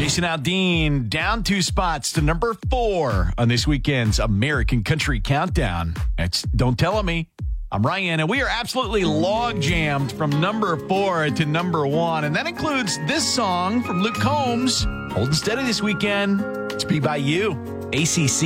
Jason Aldean down 2 spots to number 4 on this weekend's American Country Countdown. It's Don't Tell Me. I'm Ryan, and we are absolutely log jammed from number 4 to number 1. And that includes this song from Luke Combs, Holding Steady this weekend. It's Be By You, ACC.